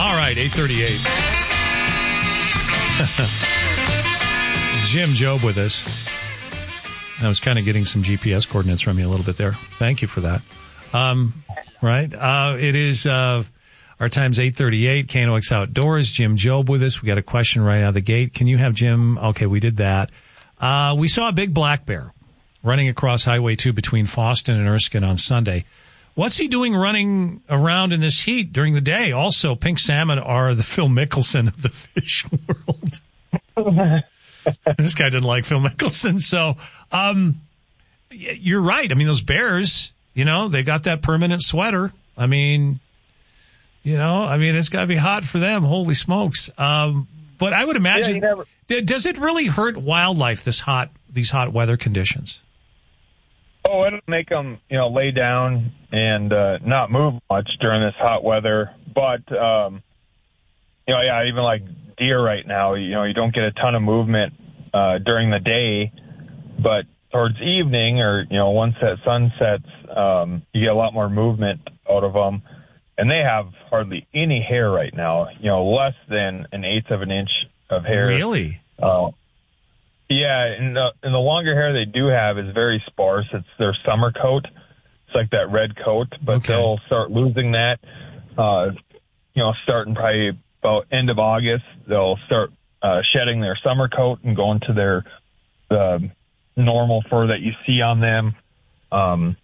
All right, 8:38. Jim Jobe with us. I was kind of getting some GPS coordinates from you a little bit there. Thank you for that. Right. It is, our time's 8:38. KNOX Outdoors. Jim Jobe with us. We got a question right out of the gate. Can you have Jim? Okay, we did that. We saw a big black bear running across Highway 2 between Foston and Erskine on Sunday. What's he doing running around in this heat during the day? Also, pink salmon are the Phil Mickelson of the fish world. This guy didn't like Phil Mickelson. So, you're right. I mean, those bears, they got that permanent sweater. I mean, it's got to be hot for them. Holy smokes. But I would imagine, does it really hurt wildlife, these hot weather conditions? Oh, it'll make them, lay down and not move much during this hot weather. But, even like deer right now, you don't get a ton of movement during the day. But towards evening or, once that sun sets, you get a lot more movement out of them. And they have hardly any hair right now, less than an eighth of an inch of hair. Really? Yeah, and the longer hair they do have is very sparse. It's their summer coat. It's like that red coat, but they'll start losing that, starting probably about end of August. They'll start shedding their summer coat and going to the normal fur that you see on them, come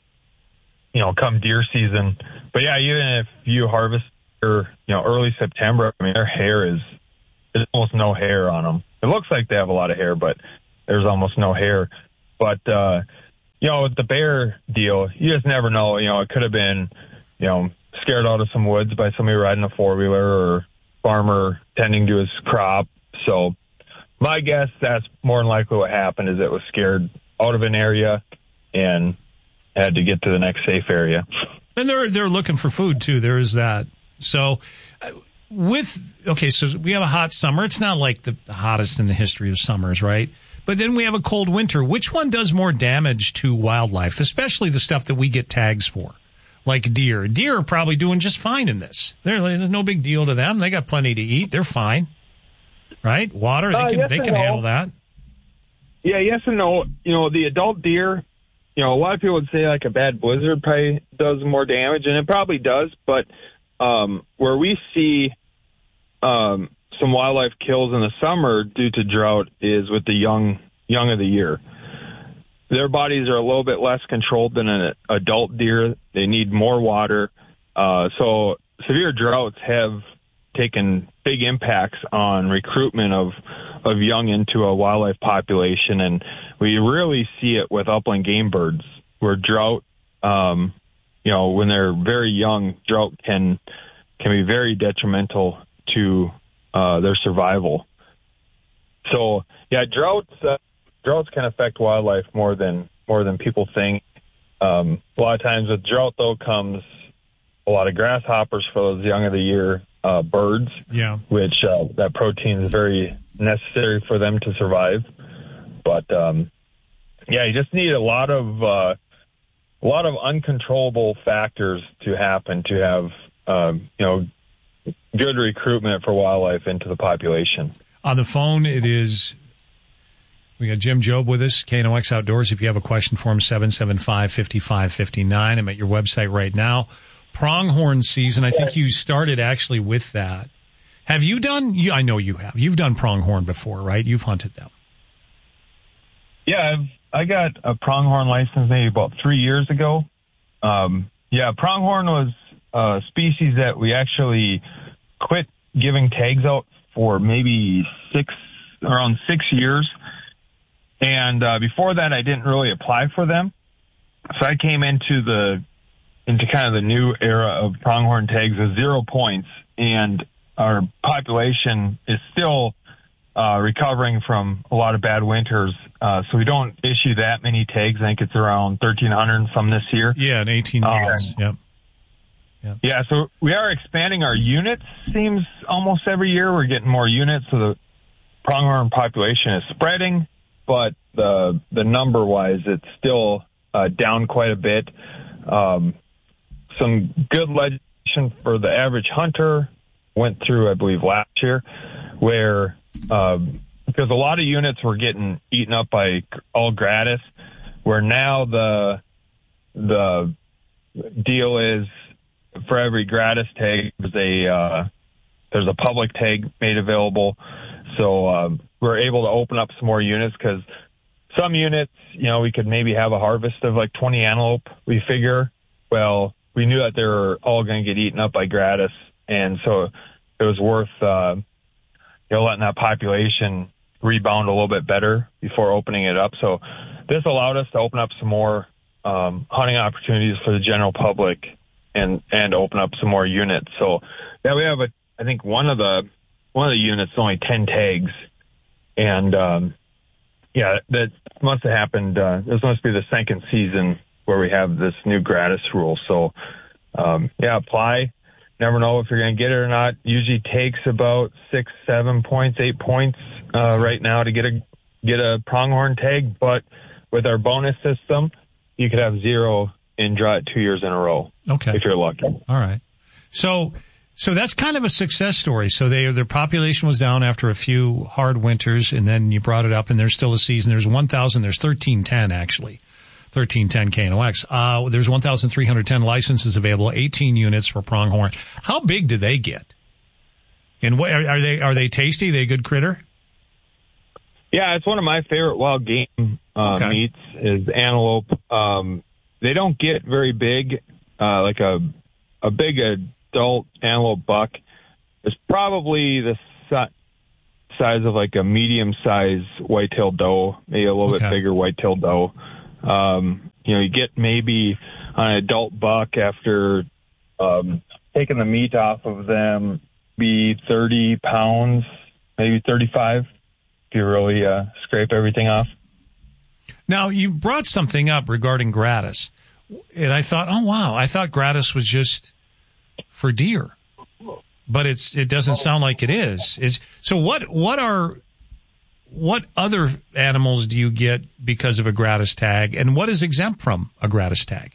deer season. But, yeah, even if you harvest early September, I mean, their hair there's almost no hair on them. It looks like they have a lot of hair, but there's almost no hair. But, with the bear deal, you just never know. It could have been, scared out of some woods by somebody riding a four-wheeler or farmer tending to his crop. So my guess that's more than likely what happened is it was scared out of an area and had to get to the next safe area. And they're looking for food, too. There is that. So so we have a hot summer. It's not like the hottest in the history of summers, right? But then we have a cold winter. Which one does more damage to wildlife, especially the stuff that we get tags for, like deer? Deer are probably doing just fine in this. There's no big deal to them. They got plenty to eat. They're fine, right? Water, they can handle that. Yeah, yes and no. The adult deer, a lot of people would say like a bad blizzard probably does more damage, and it probably does. But where we see some wildlife kills in the summer due to drought is with the young of the year. Their bodies are a little bit less controlled than an adult deer. They need more water. So severe droughts have taken big impacts on recruitment of young into a wildlife population. And we really see it with upland game birds where drought, when they're very young, drought can be very detrimental to their survival. So, yeah, droughts can affect wildlife more than people think. A lot of times with drought, though, comes a lot of grasshoppers for those young of the year birds, which that protein is very necessary for them to survive. But, you just need a lot of uncontrollable factors to happen to have, good recruitment for wildlife into the population. On the phone, we got Jim Jobe with us, KNOX Outdoors. If you have a question for him, 775-5559. I'm at your website right now. Pronghorn season, I think you started actually with that. Have you done, I know you have. You've done pronghorn before, right? You've hunted them. Yeah, I got a pronghorn license maybe about 3 years ago. Pronghorn was a species that we actually quit giving tags out for maybe around 6 years. And before that, I didn't really apply for them. So I came into kind of the new era of pronghorn tags with 0 points, and our population is still recovering from a lot of bad winters. So we don't issue that many tags. I think it's around 1,300 and some this year. Yeah, in 18 years. Yep. Yeah, so we are expanding our units, seems almost every year. We're getting more units, so the pronghorn population is spreading, but the number-wise, it's still down quite a bit. Some good legislation for the average hunter went through, I believe, last year, where because a lot of units were getting eaten up by all gratis, where now the deal is for every gratis tag, there's a public tag made available. So we're able to open up some more units because some units, we could maybe have a harvest of like 20 antelope, we figure. Well, we knew that they were all going to get eaten up by gratis. And so it was worth, letting that population rebound a little bit better before opening it up. So this allowed us to open up some more hunting opportunities for the general public and open up some more units. So yeah, we have I think one of the units is only 10 tags, and that must have happened. This must be the second season where we have this new gratis rule. So apply. Never know if you're going to get it or not. Usually takes about 6, 7 points, 8 points right now to get a pronghorn tag. But with our bonus system, you could have 0 and draw it 2 years in a row. Okay, if you're lucky. All right. So that's kind of a success story. So their population was down after a few hard winters, and then you brought it up, and there's still a season. There's 1310 actually. 1310 KNOX. There's 1,310 licenses available, 18 units for pronghorn. How big do they get? And what are they tasty? Are they a good critter? Yeah, it's one of my favorite wild game meats is antelope. They don't get very big. Like a big adult antelope buck is probably the size of like a medium-sized white-tailed doe, maybe a little bit bigger white-tailed doe. You get maybe an adult buck after taking the meat off of them, be 30 pounds, maybe 35, if you really scrape everything off. Now, you brought something up regarding gratis, and I thought, oh, wow, I thought gratis was just for deer, but it doesn't sound like it is. So what other animals do you get because of a gratis tag, and what is exempt from a gratis tag?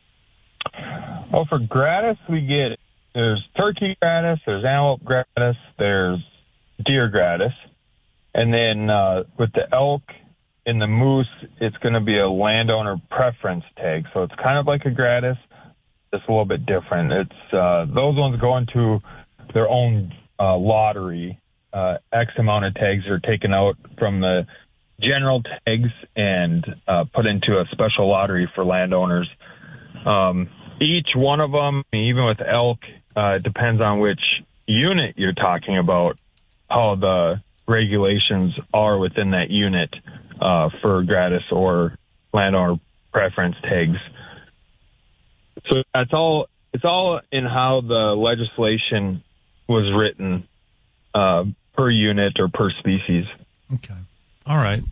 Well, for gratis, there's turkey gratis, there's antelope gratis, there's deer gratis, and then with the elk and the moose, it's going to be a landowner preference tag. So it's kind of like a gratis, just a little bit different. It's those ones go into their own lottery. X amount of tags are taken out from the general tags and put into a special lottery for landowners. Each one of them, even with elk, depends on which unit you're talking about, how the regulations are within that unit for gratis or landowner preference tags. So it's all in how the legislation was written per unit or per species. Okay. All right.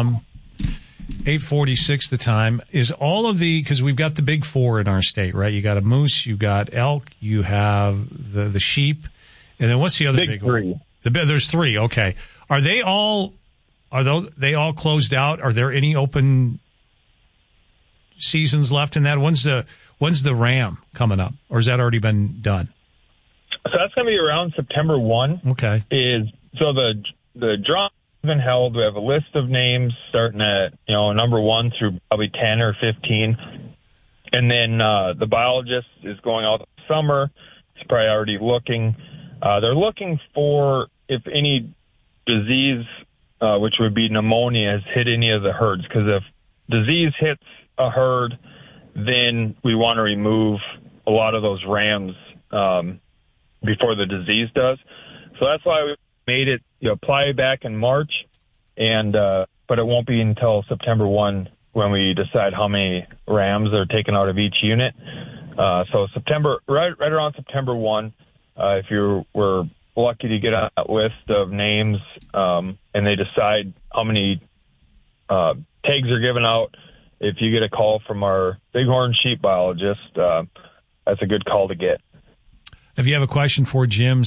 8:46 the time. Is all of because we've got the big four in our state, right? You got a moose, you got elk, you have the sheep, and then what's the other big three? One? There's 3. Okay. Are they all closed out? Are there any open seasons left in that? When's the ram coming up, or has that already been done? So that's going to be around September 1. Okay. So the draw has been held. We have a list of names starting at number 1 through probably 10 or 15, and then the biologist is going out this summer. He's probably already looking. They're looking for if any disease, which would be pneumonia, has hit any of the herds. Because if disease hits a herd, then we want to remove a lot of those rams before the disease does. So that's why we made it apply back in March, and but it won't be until September 1 when we decide how many rams are taken out of each unit. So September, right around September 1, if you were lucky to get on that list of names, and they decide how many tags are given out, if you get a call from our bighorn sheep biologist, that's a good call to get. If you have a question for Jim,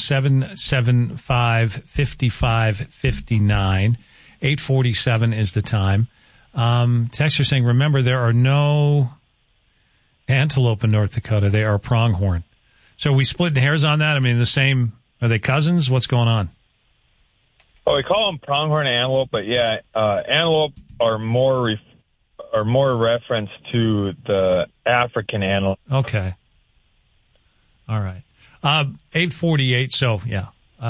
775-5559. 8:47 is the time. Texter saying, remember, there are no antelope in North Dakota. They are pronghorn. So are we splitting hairs on that? I mean, the same Are they cousins? What's going on? Oh, we call them pronghorn antelope, but yeah, antelope are more reference to the African antelope. Okay. All right. 848. So yeah.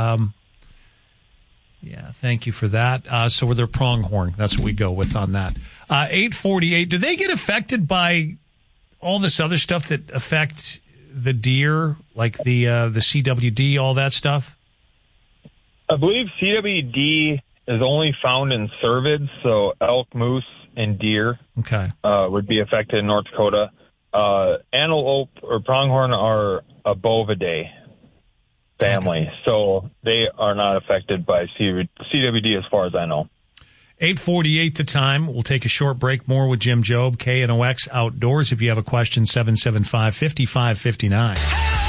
Yeah. Thank you for that. So they're pronghorn. That's what we go with on that. 848. Do they get affected by all this other stuff that affect the deer, like the CWD, all that stuff? I believe CWD is only found in cervids, so elk, moose, and deer would be affected in North Dakota. Antelope or pronghorn are a bovidae family, so they are not affected by CWD as far as I know. 8:48 the time. We'll take a short break. More with Jim Jobe, KNOX Outdoors. If you have a question, 775-5559.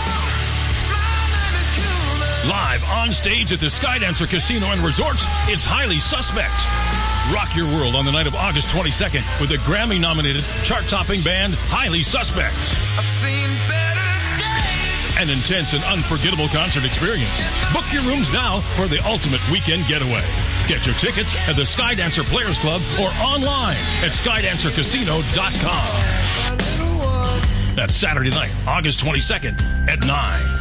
Live on stage at the Skydancer Casino and Resorts, it's Highly Suspect. Rock your world on the night of August 22nd with the Grammy-nominated, chart-topping band Highly Suspect. I've seen better days. An intense and unforgettable concert experience. Book your rooms now for the ultimate weekend getaway. Get your tickets at the Skydancer Players Club or online at skydancercasino.com. That's Saturday night, August 22nd at 9.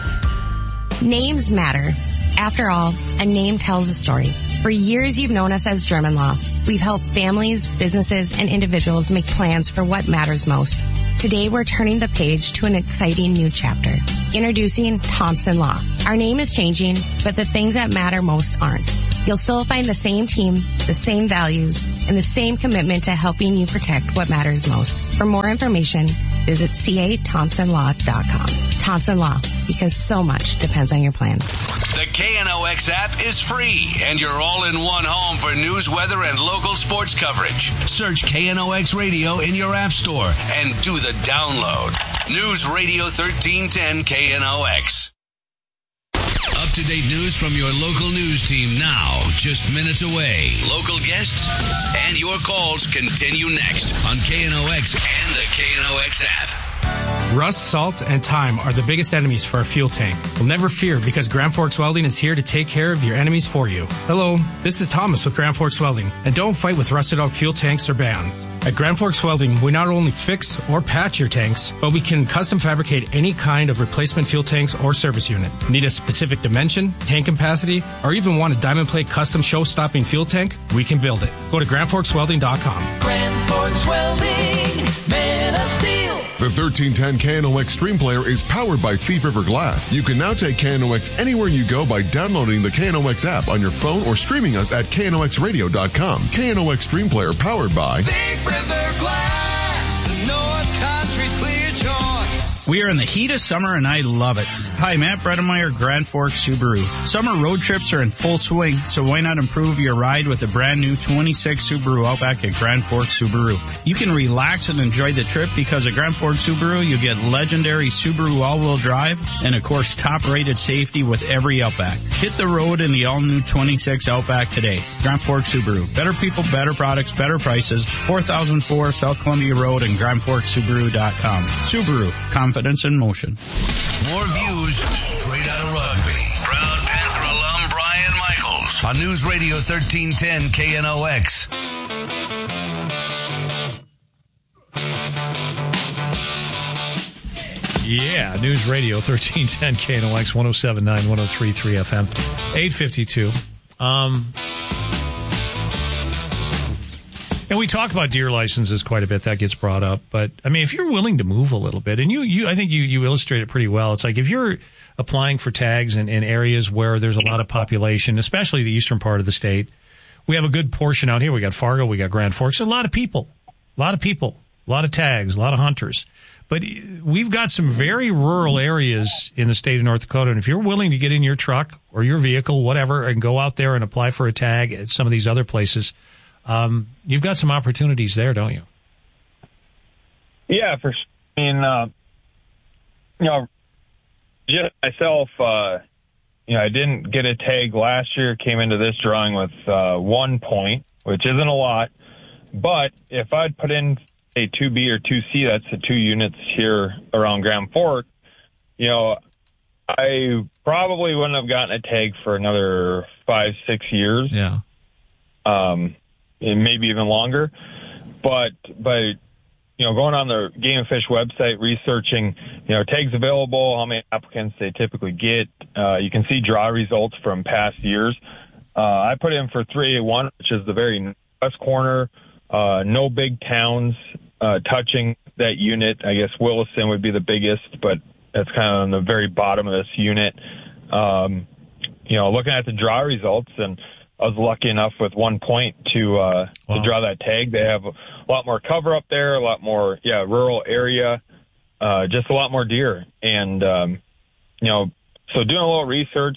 Names matter. After all, a name tells a story. For years, you've known us as German Law. We've helped families, businesses, and individuals make plans for what matters most. Today, we're turning the page to an exciting new chapter. Introducing Thompson Law. Our name is changing, but the things that matter most aren't. You'll still find the same team, the same values, and the same commitment to helping you protect what matters most. For more information, visit cathompsonlaw.com. Thompson Law, because so much depends on your plan. The KNOX app is free, and you're all in one home for news, weather, and local sports coverage. Search KNOX Radio in your app store and do the download. News Radio 1310 KNOX. Up-to-date news from your local news team now, just minutes away. Local guests and your calls continue next on KNOX and the KNOX app. Rust, salt, and time are the biggest enemies for a fuel tank. Well, never fear, because Grand Forks Welding is here to take care of your enemies for you. Hello, this is Thomas with Grand Forks Welding, and don't fight with rusted out fuel tanks or bands. At Grand Forks Welding, we not only fix or patch your tanks, but we can custom fabricate any kind of replacement fuel tanks or service unit. Need a specific dimension, tank capacity, or even want a diamond plate custom show-stopping fuel tank? We can build it. Go to GrandForksWelding.com. Grand Forks Welding, men of steel. The 1310 KNOX Stream Player is powered by Thief River Glass. You can now take KNOX anywhere you go by downloading the KNOX app on your phone or streaming us at KNOXradio.com. KNOX Stream Player powered by Thief River Glass, North Country's clear choice. We are in the heat of summer, and I love it. Hi, Matt Bredemeyer, Grand Forks Subaru. Summer road trips are in full swing, so why not improve your ride with a brand new 26 Subaru Outback at Grand Forks Subaru? You can relax and enjoy the trip because at Grand Forks Subaru, you get legendary Subaru all-wheel drive and, of course, top-rated safety with every Outback. Hit the road in the all-new 26 Outback today. Grand Forks Subaru. Better people, better products, better prices. 4004 South Columbia Road and GrandForksSubaru.com. Subaru. Confidence in motion. More views straight out of rugby. Proud Panther alum Brian Michaels on News Radio 1310 KNOX. Yeah, News Radio 1310 KNOX 107.9 103.3 FM 852. And we talk about deer licenses quite a bit. That gets brought up. But, I mean, if you're willing to move a little bit, and I think you illustrate it pretty well. It's like if you're applying for tags in areas where there's a lot of population, especially the eastern part of the state, we have a good portion out here. We got Fargo, we got Grand Forks, a lot of people, a lot of tags, a lot of hunters. But we've got some very rural areas in the state of North Dakota. And if you're willing to get in your truck or your vehicle, whatever, and go out there and apply for a tag at some of these other places, you've got some opportunities there, don't you? Yeah, for sure. I mean, just myself, I didn't get a tag last year, came into this drawing with 1 point, which isn't a lot. But if I'd put in a 2B or 2C, that's the 2 units here around Grand Forks, I I probably wouldn't have gotten a tag for another 5-6 years. Yeah. And maybe even longer. But going on the Game and Fish website, researching, tags available, how many applicants they typically get. You can see draw results from past years. I put in for 3A1, which is the very west corner. No big towns touching that unit. I guess Williston would be the biggest, but that's kind of on the very bottom of this unit. Looking at the draw results, and I was lucky enough with 1 point to draw that tag. They have a lot more cover up there, a lot more, rural area, just a lot more deer. And, so doing a little research,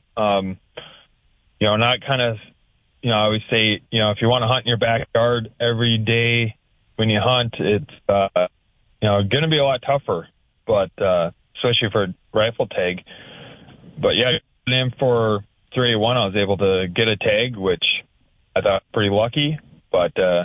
not kind of, I always say, if you want to hunt in your backyard every day when you hunt, it's, going to be a lot tougher, but especially for a rifle tag. But, in for 3A1, I was able to get a tag, which I thought was pretty lucky. But if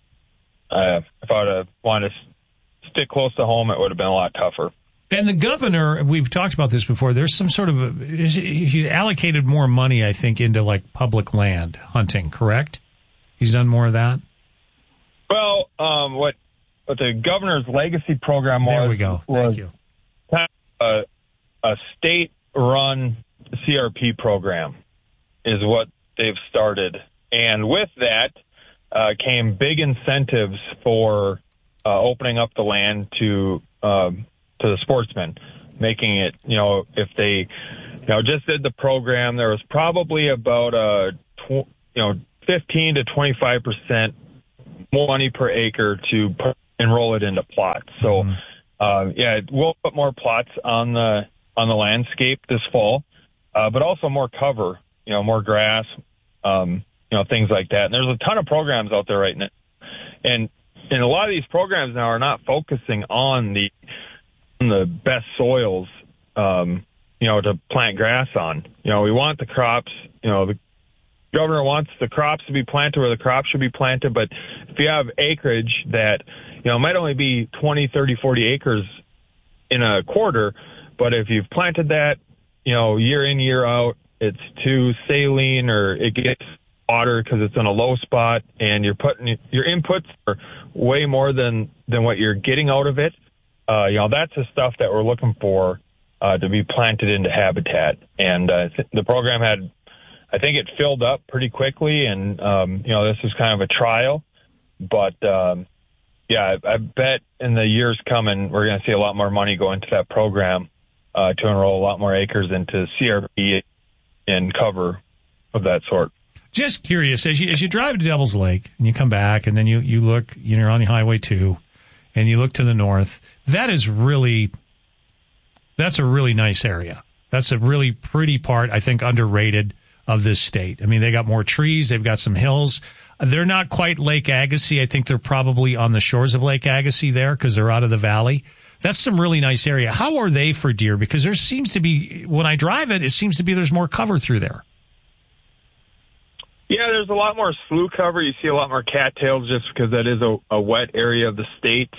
I would have wanted to stick close to home, it would have been a lot tougher. And the governor, we've talked about this before, there's some sort of, he's allocated more money, I think, into like public land hunting, correct? He's done more of that? Well, what the governor's legacy program was. There we go. Thank you. Kind of a state-run CRP program is what they've started. And with that came big incentives for opening up the land to the sportsmen, making it, if they, just did the program, there was probably about 15 to 25% more money per acre to enroll it into plots. So, we'll put more plots on the landscape this fall, but also more cover, more grass, things like that. And there's a ton of programs out there right now. And a lot of these programs now are not focusing on the best soils, to plant grass on. We want the crops, the governor wants the crops to be planted where the crops should be planted. But if you have acreage that, might only be 20, 30, 40 acres in a quarter, but if you've planted that, year in, year out, it's too saline or it gets water because it's in a low spot and your inputs are way more than what you're getting out of it. That's the stuff that we're looking for to be planted into habitat. And the program I think it filled up pretty quickly, and, this is kind of a trial. But, I bet in the years coming, we're going to see a lot more money go into that program to enroll a lot more acres into CRP and cover of that sort. Just curious, as you drive to Devil's Lake and you come back and then you look, you're on Highway 2 and you look to the north, that's a really nice area. That's a really pretty part, I think, underrated of this state. I mean, they got more trees. They've got some hills. They're not quite Lake Agassiz. I think they're probably on the shores of Lake Agassiz there because they're out of the valley. That's some really nice area. How are they for deer? Because there seems to be, when I drive it seems to be there's more cover through there. Yeah, there's a lot more slough cover. You see a lot more cattails just because that is a wet area of the state.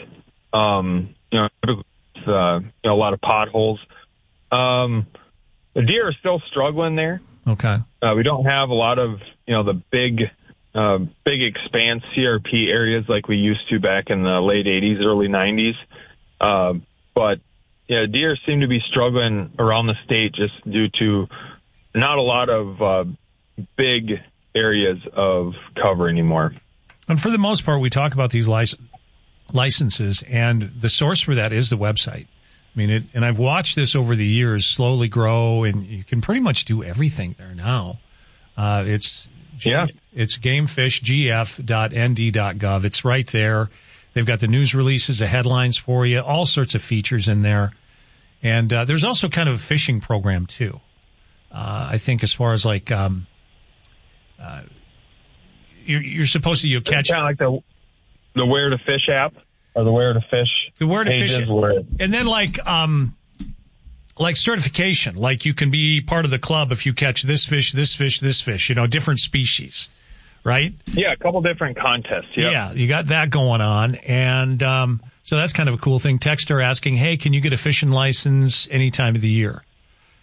It's a lot of potholes. The deer are still struggling there. Okay. We don't have a lot of, the big expanse CRP areas like we used to back in the late 80s, early 90s. But deer seem to be struggling around the state just due to not a lot of big areas of cover anymore. And for the most part, we talk about these licenses, and the source for that is the website. I mean, and I've watched this over the years slowly grow, and you can pretty much do everything there now. It's gamefishgf.nd.gov. It's right there. They've got the news releases, the headlines for you, all sorts of features in there. And there's also kind of a fishing program, too. I think as far as like you're supposed to catch... Kind of like the Where to Fish app. Or the Where to Fish. The Where to Fish. And then like certification. Like you can be part of the club if you catch this fish, different species. Right? Yeah, a couple different contests. Yep. Yeah, you got that going on. And so that's kind of a cool thing. Texter asking, hey, can you get a fishing license any time of the year?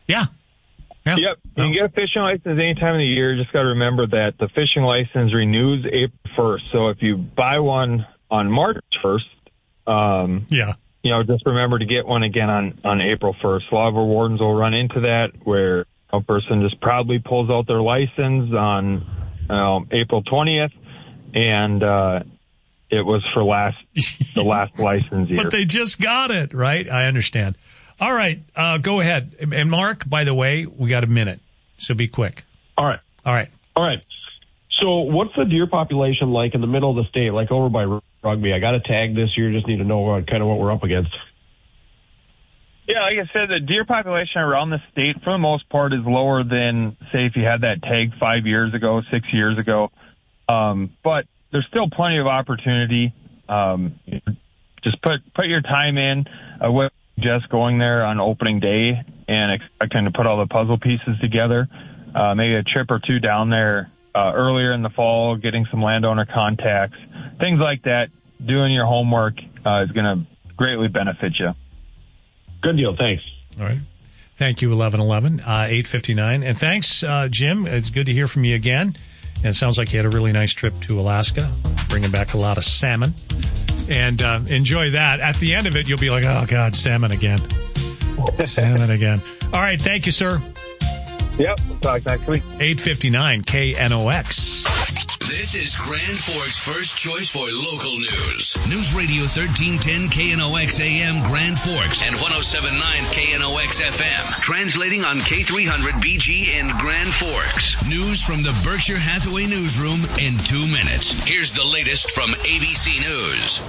Yeah. Yep. You can get a fishing license any time of the year. Just got to remember that the fishing license renews April 1st. So if you buy one on March 1st, just remember to get one again on April 1st. A lot of our wardens will run into that where a person just proudly pulls out their license on April 20th, and it was for the last license year. But they just got it, right? I understand. All right, go ahead. And Mark, by the way, we got a minute, so be quick. All right. So what's the deer population like in the middle of the state, like over by Rugby? I got a tag this year, just need to know kind of what we're up against. Yeah, like I said, the deer population around the state, for the most part, is lower than, say, if you had that tag 5 years ago, 6 years ago. But there's still plenty of opportunity. Just put your time in with just going there on opening day and expecting to put all the puzzle pieces together. Maybe a trip or two down there earlier in the fall, getting some landowner contacts, things like that. Doing your homework is going to greatly benefit you. Good deal. Thanks. All right. Thank you, 1111, 8:59. And thanks, Jim. It's good to hear from you again. And it sounds like you had a really nice trip to Alaska, bringing back a lot of salmon. And enjoy that. At the end of it, you'll be like, oh, God, salmon again. Salmon again. All right. Thank you, sir. Yep. We'll talk next week. 8:59 KNOX. This is Grand Forks' first choice for local news. News Radio 1310 KNOX AM Grand Forks and 107.9 KNOX FM. Translating on K300 BG in Grand Forks. News from the Berkshire Hathaway newsroom in 2 minutes. Here's the latest from ABC News.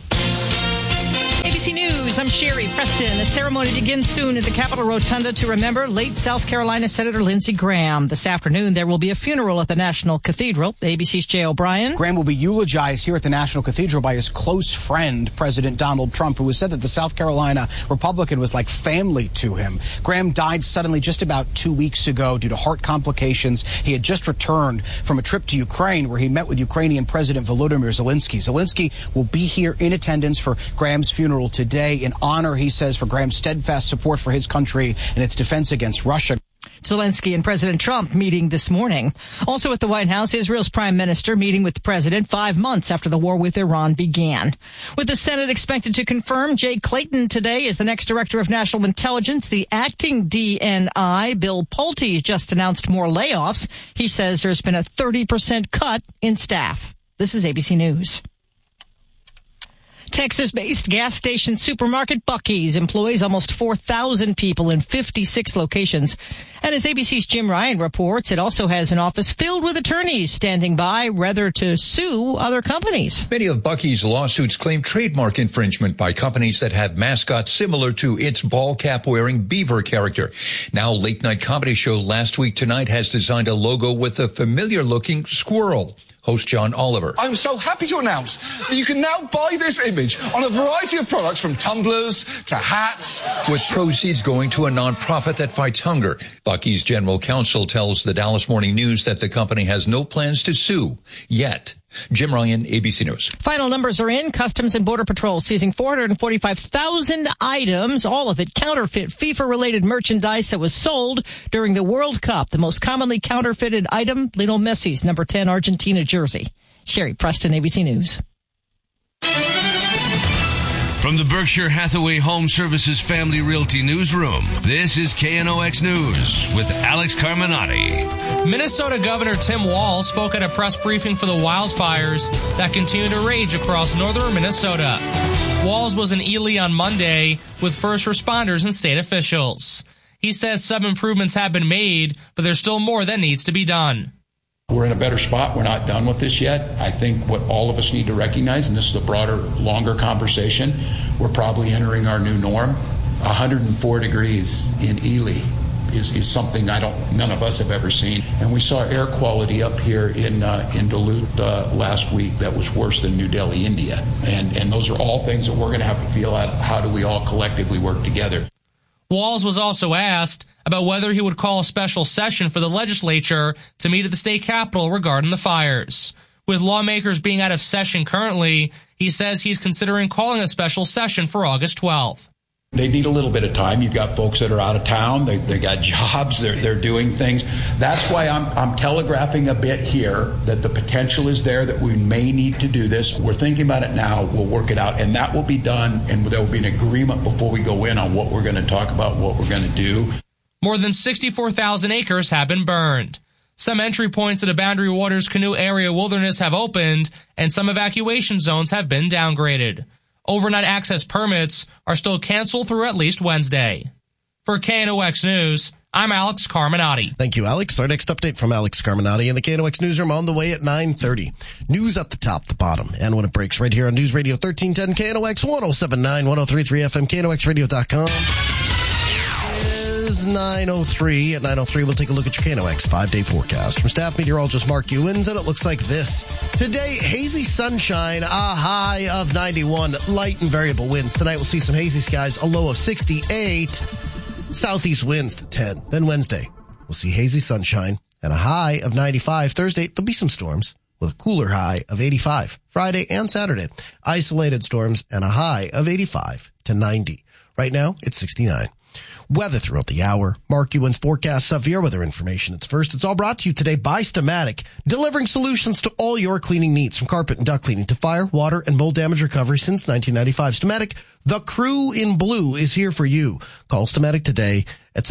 ABC News, I'm Sherry Preston. A ceremony begins soon at the Capitol Rotunda to remember late South Carolina Senator Lindsey Graham. This afternoon, there will be a funeral at the National Cathedral. ABC's Jay O'Brien. Graham will be eulogized here at the National Cathedral by his close friend, President Donald Trump, who has said that the South Carolina Republican was like family to him. Graham died suddenly just about 2 weeks ago due to heart complications. He had just returned from a trip to Ukraine where he met with Ukrainian President Volodymyr Zelensky. Zelensky will be here in attendance for Graham's funeral today in honor, he says, for Graham's steadfast support for his country and its defense against Russia. Zelensky and President Trump meeting this morning. Also at the White House, Israel's prime minister meeting with the president 5 months after the war with Iran began. With the Senate expected to confirm Jay Clayton today as the next director of national intelligence, the acting DNI, Bill Pulte, just announced more layoffs. He says there's been a 30% cut in staff. This is ABC News. Texas-based gas station supermarket Buc-ee's employs almost 4,000 people in 56 locations. And as ABC's Jim Ryan reports, it also has an office filled with attorneys standing by whether to sue other companies. Many of Buc-ee's lawsuits claim trademark infringement by companies that have mascots similar to its ball cap-wearing beaver character. Now, late-night comedy show Last Week Tonight has designed a logo with a familiar-looking squirrel. Host John Oliver. I'm so happy to announce that you can now buy this image on a variety of products from tumblers to hats. With proceeds going to a nonprofit that fights hunger. Buc-ee's general counsel tells the Dallas Morning News that the company has no plans to sue yet. Jim Ryan, ABC News. Final numbers are in. Customs and Border Patrol seizing 445,000 items, all of it counterfeit FIFA-related merchandise that was sold during the World Cup. The most commonly counterfeited item, Lionel Messi's number 10 Argentina jersey. Sherry Preston, ABC News. From the Berkshire Hathaway Home Services Family Realty Newsroom, this is KNOX News with Alex Carminati. Minnesota Governor Tim Walz spoke at a press briefing for the wildfires that continue to rage across northern Minnesota. Walz was in Ely on Monday with first responders and state officials. He says some improvements have been made, but there's still more that needs to be done. We're in a better spot. We're not done with this yet. I think what all of us need to recognize, and this is a broader, longer conversation, we're probably entering our new norm. 104 degrees in Ely is something none of us have ever seen. And we saw air quality up here in Duluth last week that was worse than New Delhi, India. And those are all things that we're going to have to feel out. How do we all collectively work together? Walz was also asked about whether he would call a special session for the legislature to meet at the state capitol regarding the fires. With lawmakers being out of session currently, he says he's considering calling a special session for August 12th. They need a little bit of time. You've got folks that are out of town. They got jobs. They're doing things. That's why I'm telegraphing a bit here that the potential is there that we may need to do this. We're thinking about it now. We'll work it out, and that will be done, and there will be an agreement before we go in on what we're going to talk about, what we're going to do. More than 64,000 acres have been burned. Some entry points to the Boundary Waters Canoe Area Wilderness have opened, and some evacuation zones have been downgraded. Overnight access permits are still canceled through at least Wednesday. For KNOX News, I'm Alex Carminati. Thank you, Alex. Our next update from Alex Carminati in the KNOX Newsroom on the way at 9:30. News at the top, the bottom, and when it breaks right here on News Radio 1310 KNOX 107.9, 103.3 FM, KNOXradio.com. It is 9:03. At 9:03, we'll take a look at your KNOX 5-day forecast. From staff meteorologist Mark Ewins, and it looks like this. Today, hazy sunshine, a high of 91, light and variable winds. Tonight, we'll see some hazy skies, a low of 68, southeast winds to 10. Then Wednesday, we'll see hazy sunshine and a high of 95. Thursday, there'll be some storms with a cooler high of 85. Friday and Saturday, isolated storms and a high of 85 to 90. Right now, it's 69. Weather throughout the hour. Mark Ewins forecasts severe weather information. It's first. It's all brought to you today by Stamatic, delivering solutions to all your cleaning needs, from carpet and duct cleaning to fire, water, and mold damage recovery since 1995. Stamatic, the crew in blue, is here for you. Call Stamatic today at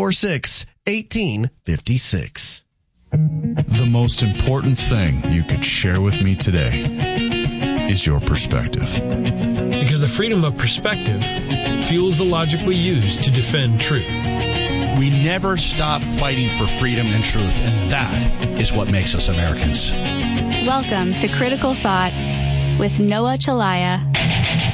746-1856. The most important thing you could share with me today is your perspective. Because the freedom of perspective fuels the logic we use to defend truth. We never stop fighting for freedom and truth, and that is what makes us Americans. Welcome to Critical Thought with Noah Chalaya.